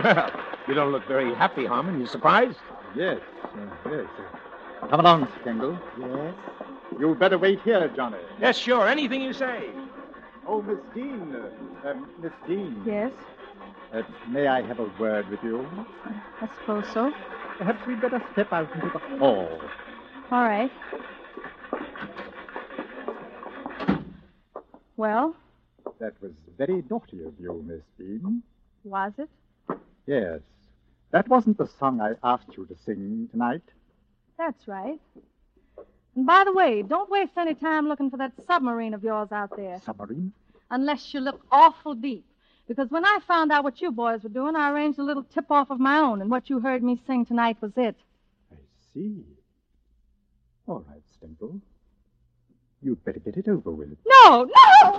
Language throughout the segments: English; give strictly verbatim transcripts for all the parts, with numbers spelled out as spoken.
You don't look very happy, Harmon. You surprised? Yes, uh, yes. Uh, come along, Stengel. Yes? You'd better wait here, Johnny. Yes, sure. Anything you say. Oh, Miss Dean. Uh, um, Miss Dean. Yes? Uh, may I have a word with you? I suppose so. Perhaps we'd better step out into the hall. All right. Well? That was very naughty of you, Miss Dean. Was it? Yes. That wasn't the song I asked you to sing tonight. That's right. And by the way, don't waste any time looking for that submarine of yours out there. Submarine? Unless you look awful deep. Because when I found out what you boys were doing, I arranged a little tip-off of my own, and what you heard me sing tonight was it. I see. All right, Stengel. You'd better get it over with. No, no!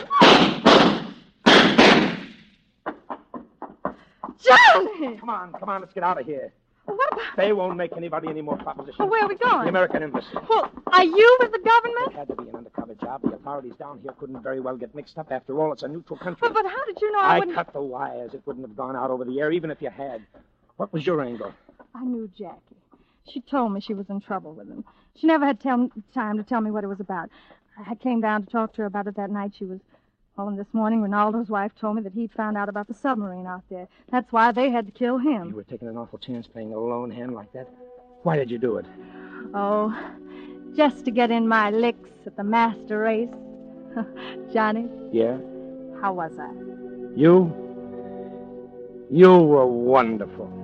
Johnny! Come on, come on, let's get out of here. What about... They won't make anybody any more propositions. Well, where are we going? The American Embassy. Well, are you with the government? It had to be an undercover job. The authorities down here couldn't very well get mixed up. After all, it's a neutral country. But, but how did you know I, I wouldn't... cut the wires. It wouldn't have gone out over the air, even if you had. What was your angle? I knew Jackie. She told me she was in trouble with him. She never had tell, time to tell me what it was about. I came down to talk to her about it that night. She was... Well, and this morning, Ronaldo's wife told me that he'd found out about the submarine out there. That's why they had to kill him. You were taking an awful chance playing a lone hand like that. Why did you do it? Oh, just to get in my licks at the master race. Johnny? Yeah? How was I? You? You were wonderful.